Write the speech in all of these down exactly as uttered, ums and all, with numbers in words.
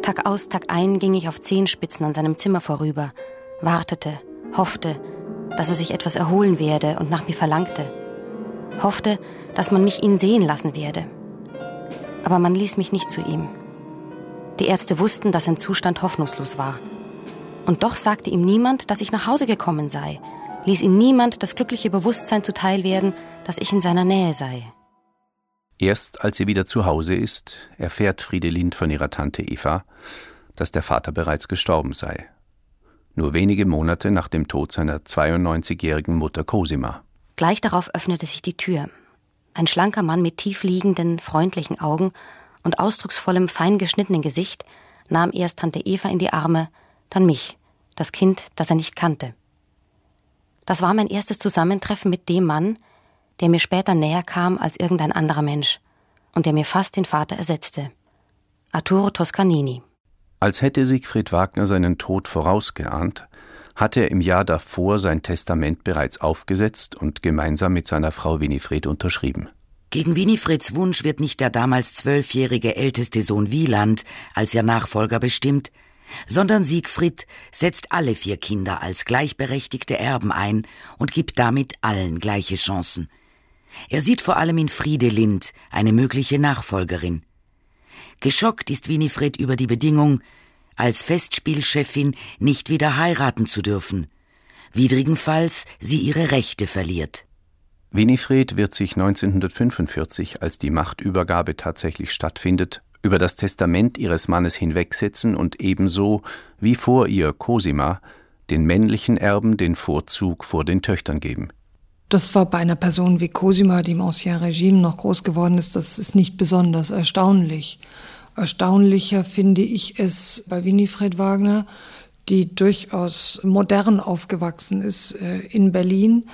Tag aus, Tag ein ging ich auf Zehenspitzen an seinem Zimmer vorüber, wartete, hoffte, dass er sich etwas erholen werde und nach mir verlangte. Hoffte, dass man mich ihn sehen lassen werde. Aber man ließ mich nicht zu ihm. Die Ärzte wussten, dass sein Zustand hoffnungslos war. Und doch sagte ihm niemand, dass ich nach Hause gekommen sei, ließ ihm niemand das glückliche Bewusstsein zuteil werden, dass ich in seiner Nähe sei. Erst als sie wieder zu Hause ist, erfährt Friedelind von ihrer Tante Eva, dass der Vater bereits gestorben sei. Nur wenige Monate nach dem Tod seiner zweiundneunzigjährigen Mutter Cosima. Gleich darauf öffnete sich die Tür. Ein schlanker Mann mit tiefliegenden, freundlichen Augen und ausdrucksvollem, fein geschnittenen Gesicht nahm erst Tante Eva in die Arme, dann mich, das Kind, das er nicht kannte. Das war mein erstes Zusammentreffen mit dem Mann, der mir später näher kam als irgendein anderer Mensch und der mir fast den Vater ersetzte. Arturo Toscanini. Als hätte Siegfried Wagner seinen Tod vorausgeahnt, hatte er im Jahr davor sein Testament bereits aufgesetzt und gemeinsam mit seiner Frau Winifred unterschrieben. Gegen Winifreds Wunsch wird nicht der damals zwölfjährige älteste Sohn Wieland als ihr Nachfolger bestimmt, sondern Siegfried setzt alle vier Kinder als gleichberechtigte Erben ein und gibt damit allen gleiche Chancen. Er sieht vor allem in Friedelind eine mögliche Nachfolgerin. Geschockt ist Winifred über die Bedingung, als Festspielchefin nicht wieder heiraten zu dürfen, widrigenfalls sie ihre Rechte verliert. Winifred wird sich neunzehnhundertfünfundvierzig, als die Machtübergabe tatsächlich stattfindet, über das Testament ihres Mannes hinwegsetzen und ebenso wie vor ihr Cosima den männlichen Erben den Vorzug vor den Töchtern geben. Das war bei einer Person wie Cosima, die im Ancien Regime noch groß geworden ist, das ist nicht besonders erstaunlich. Erstaunlicher finde ich es bei Winifred Wagner, die durchaus modern aufgewachsen ist äh, in Berlin,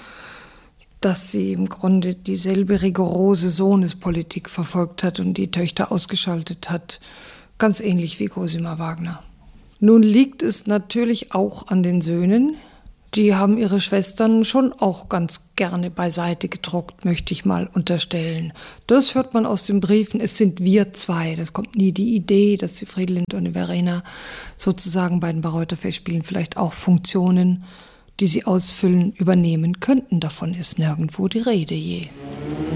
dass sie im Grunde dieselbe rigorose Sohnespolitik verfolgt hat und die Töchter ausgeschaltet hat, ganz ähnlich wie Cosima Wagner. Nun liegt es natürlich auch an den Söhnen. Die haben ihre Schwestern schon auch ganz gerne beiseite gedruckt, möchte ich mal unterstellen. Das hört man aus den Briefen, es sind wir zwei. Das kommt nie die Idee, dass die Friedelind und die Verena sozusagen bei den Bayreuther Festspielen vielleicht auch Funktionen, die sie ausfüllen, übernehmen könnten. Davon ist nirgendwo die Rede je.